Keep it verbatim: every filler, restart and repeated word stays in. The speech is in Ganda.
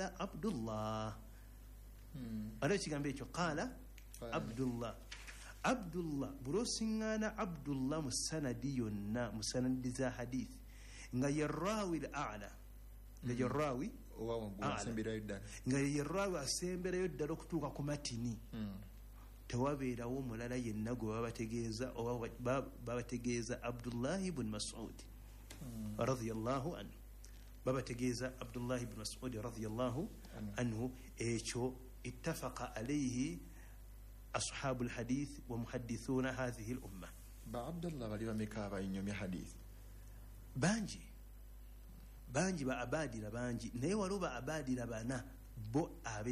Abdullah ala kigambo ekyo qala Abdullah Abdullah burosingana Abdullah musanadi yonna musanadi za hadith nga yarrawi al-a'la nga yarrawi nga yarrawi asemberayo ddala okutuuka ku matini tewabeerawo omulala yenna gwe babategeeza oba babategeeza Abdullah ibn Mas'ud radiyallahu anhu babategeeza Abdullah ibn Mas'ud radiyallahu anhu ekyo ittafaqa alayhi ashabul hadith wa muhaddithuna hadhihi al-umma ba Abdullah bali bameka abayinyomya hadith banji banji ba abadira banji naye waliwo ba abadira bana bo abe